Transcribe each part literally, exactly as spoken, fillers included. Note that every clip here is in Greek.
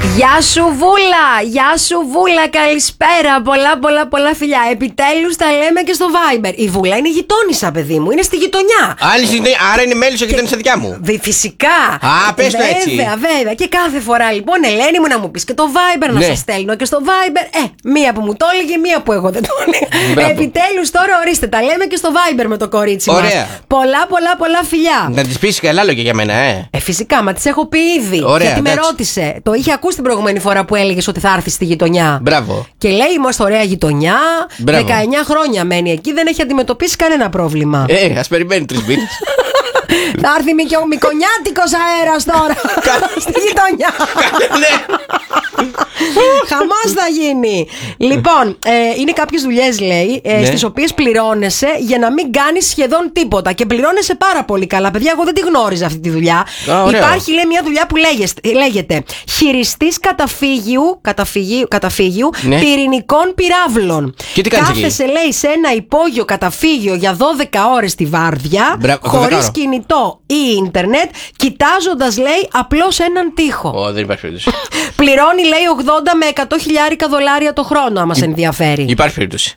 Γεια σου Βούλα, γεια σου Βούλα, καλησπέρα. Πολλά πολλά πολλά φιλιά. Επιτέλους τα λέμε και στο Viber. Η Βούλα είναι γειτόνισσα, παιδί μου, είναι στη γειτονιά. Άλλη γειτονιά, άρα είναι μέλος και γειτόνισσα δικιά μου. Φυσικά. Α, πες το έτσι. Βέβαια, βέβαια. Και κάθε φορά λοιπόν, Ελένη μου, να μου πεις και το Viber, να Ναι. σε στέλνω και στο Viber. Ε, μία που μου το έλεγε, μία που εγώ δεν το έλεγα. Επιτέλους τώρα ορίστε, τα λέμε και στο Viber με το κορίτσι μας. Ωραία. Πολλά πολλά πολλά φιλιά. Να της πεις καλά λόγια για μένα, ε. Ε, φυσικά, μα τις έχω πει ήδη. Ωραία, γιατί με εντάξει. ρώτησε. Το είχε ακούσει την προηγούμενη φορά που έλεγες ότι θα έρθει στη γειτονιά. Μπράβο. Και λέει: είμαστε ωραία γειτονιά. Μπράβο. δεκαεννιά χρόνια μένει εκεί, δεν έχει αντιμετωπίσει κανένα πρόβλημα. Ε, ας περιμένει τρεις μήνες. Θα έρθει και ο μικονιάτικος αέρας τώρα στη γειτονιά. Ναι. Χαμός θα γίνει. Λοιπόν, ε, είναι κάποιες δουλειές, λέει, ε, Ναι. στις οποίες πληρώνεσαι για να μην κάνεις σχεδόν τίποτα. Και πληρώνεσαι πάρα πολύ καλά. Παιδιά, εγώ δεν τη γνώριζα αυτή τη δουλειά. Α, ωραίο. Υπάρχει, λέει, μια δουλειά που λέγεστε- λέγεται χειριστής καταφύγιου, καταφύγιου, καταφύγιου Ναι. πυρηνικών πυράβλων. Και τι κάνεις εκεί? Κάθεσαι, λέει, σε ένα υπόγειο καταφύγιο για δώδεκα ώρες τη βάρδια, Μπρα- δώδεκα χωρίς ώρα. κινητό ή ίντερνετ, κοιτάζοντας, λέει, απλώς έναν τοίχο. Ω, δεν υπάρχει περίπτωση. Πληρώνει, λέει, ογδόντα με εκατό χιλιάρικα δολάρια το χρόνο, άμα σε ενδιαφέρει. Υπάρχει περίπτωση.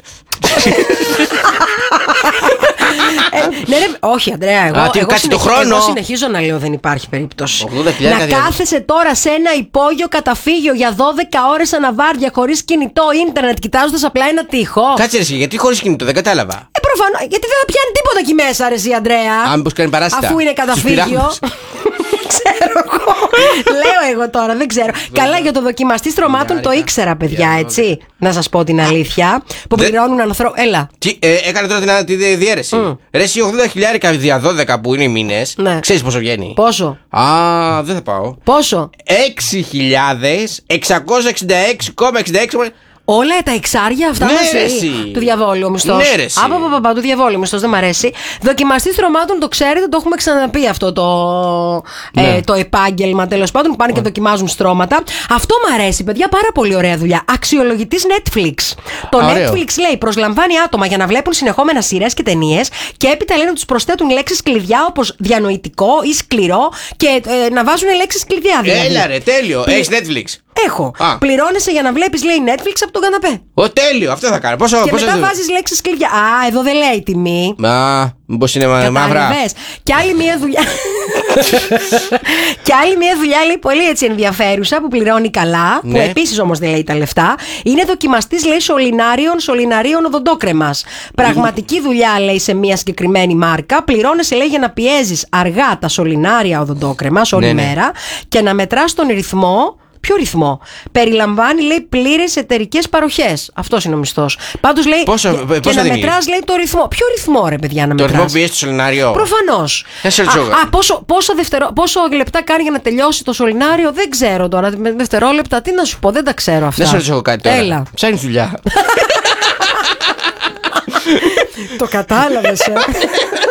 Ε, ναι, ρε, όχι, Αντρέα, εγώ, Α, τι, εγώ, κάτσε το συνεχίζω, χρόνο. εγώ συνεχίζω να λέω δεν υπάρχει περίπτωση. ογδόντα χιλιάρικα Να δια- κάθεσαι τώρα σε ένα υπόγειο καταφύγιο για δώδεκα ώρες αναβάρδια, χωρίς κινητό, ίντερνετ, κοιτάζοντας απλά ένα τείχο. Κάτσε ρε εσύ, γιατί χωρίς κινητό, δεν κατάλαβα. Ε, προφανώς, γιατί δεν θα πιάνει τίποτα εκεί μέσα, ρε εσύ, Αντρέα. Α, μήπως κάνει παράσιτα. Αφού είναι Στους καταφύγιο. πυράβλους. Ξέρω εγώ. Λέω εγώ τώρα, δεν ξέρω. Καλά, για το δοκιμαστή στρωμάτων το ήξερα, παιδιά, έτσι. Να σας πω την αλήθεια. Που Δεν- πληρώνουν ανθρώπου. Έλα. Τι, ε, έκανε τώρα την, τη δι- διαίρεση. Ρε εσύ ογδόντα χιλιάρικα δια δώδεκα που είναι οι μήνες. Ναι. Ξέρεις πόσο βγαίνει. Πόσο. Α, δεν θα πάω. Πόσο. έξι χιλιάδες εξακόσια εξήντα έξι κόμμα εξήντα έξι. Όλα τα εξάρια αυτά Ναι, μαζί ρε, εσύ. του διαβόλου ο μισθός. Ναι, ρε, εσύ. Από, από, από, του διαβόλου ο μισθός, δεν μ' αρέσει. Δοκιμαστή στρωμάτων, το ξέρετε, το έχουμε ξαναπεί αυτό το, Ναι. ε, το επάγγελμα, τέλος πάντων, που πάνε και δοκιμάζουν στρώματα. Αυτό μ' αρέσει, παιδιά, πάρα πολύ ωραία δουλειά. Αξιολογητής Netflix. Το Α, ωραίο. Netflix, λέει, προσλαμβάνει άτομα για να βλέπουν συνεχόμενα σειρές και ταινίες και έπειτα, λέει, να τους προσθέτουν λέξεις κλειδιά όπως διανοητικό ή σκληρό και ε, να βάζουν λέξεις κλειδιά, δηλαδή. Έλα ρε, τέλειο. Πλη- Έχεις Netflix. Έχω. Α. Πληρώνεσαι για να βλέπεις, λέει, Netflix από τον καναπέ. Ω, τέλειο, αυτό θα κάνω. Πόσο, Και πόσο μετά θα- βάζεις λέξεις κλειδιά. Α, εδώ δεν λέει τιμή. Α, μήπως είναι μα- μαύρα. Κατάλαβες. Και άλλη μια δουλειά. Και άλλη μια δουλειά, λέει, πολύ έτσι ενδιαφέρουσα, που πληρώνει καλά, που Ναι. επίσης όμως δεν λέει τα λεφτά. Είναι δοκιμαστής, λέει, σωληνάριων, σωληναρίων οδοντόκρεμας. Πραγματική δουλειά, λέει, σε μια συγκεκριμένη μάρκα. Πληρώνεσαι, λέει, για να πιέζεις αργά τα σωληνάρια οδοντόκρεμας όλη Ναι, ναι. μέρα και να μετράς τον ρυθμό. Ποιο ρυθμό? Περιλαμβάνει, λέει, πλήρες εταιρικές παροχές. Αυτός είναι ο μισθός. Πάντως, λέει. Πόσο- και- πόσο και να δίνει? μετράς, λέει, το ρυθμό. Ποιο ρυθμό, ρε παιδιά, να Το ρυθμό μετράς? που πιέζει στο σωληνάριο. Προφανώς. Δεν σε Α, ρωτήσω. α, πόσο, πόσο, δευτερο, πόσο λεπτά κάνει για να τελειώσει το σωληνάριο, δεν ξέρω τώρα. Με δευτερόλεπτα, τι να σου πω, δεν τα ξέρω αυτά. Δεν σε ρωτήσω εγώ κάτι τώρα. Έλα. Ψάχνεις δουλειά. Το κατάλαβες, ε.